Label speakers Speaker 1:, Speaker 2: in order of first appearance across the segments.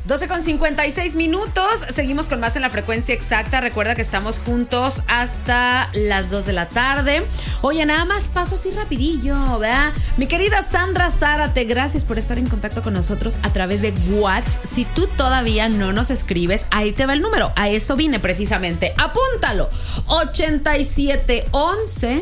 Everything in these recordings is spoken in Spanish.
Speaker 1: 12:56. Seguimos con más en la frecuencia exacta. Recuerda que estamos juntos hasta las 2 de la tarde. Oye, nada más paso así rapidillo, ¿verdad? Mi querida Sandra Zárate, gracias por estar en contacto con nosotros a través de WhatsApp. Si tú todavía no nos escribes, ahí te va el número. A eso vine precisamente. Apúntalo. 8711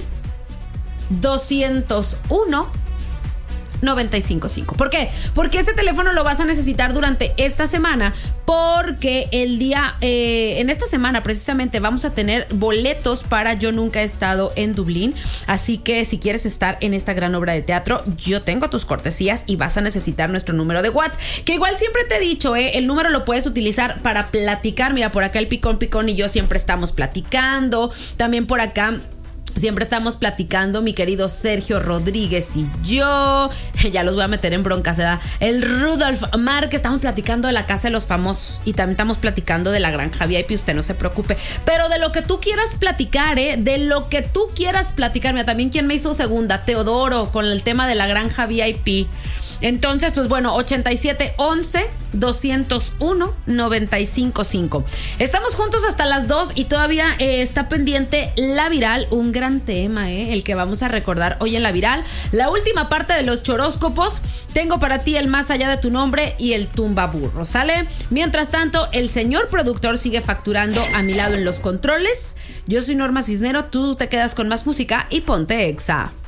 Speaker 1: 201 955. ¿Por qué? Porque ese teléfono lo vas a necesitar durante esta semana, porque el día en esta semana precisamente vamos a tener boletos para Yo Nunca He Estado en Dublín, así que si quieres estar en esta gran obra de teatro, yo tengo tus cortesías y vas a necesitar nuestro número de WhatsApp, que igual siempre te he dicho, el número lo puedes utilizar para platicar. Mira, por acá el Picón y yo siempre estamos platicando, también por acá siempre estamos platicando mi querido Sergio Rodríguez y yo. Ya los voy a meter en broncas, ¿verdad? El Rudolf Márquez, estamos platicando de la Casa de los Famosos y también estamos platicando de la Granja VIP, usted no se preocupe. Pero de lo que tú quieras platicar, de lo que tú quieras platicar. Mira, también quien me hizo segunda, Teodoro, con el tema de la Granja VIP. Entonces, pues bueno, 8711 201 955. Estamos juntos hasta las 2 y todavía está pendiente La Viral, un gran tema, el que vamos a recordar hoy en La Viral. La última parte de los choróscopos. Tengo para ti el Más Allá de tu Nombre y el Tumba Burro, ¿sale? Mientras tanto, el señor productor sigue facturando a mi lado en los controles. Yo soy Norma Cisnero, tú te quedas con más música y ponte Exa.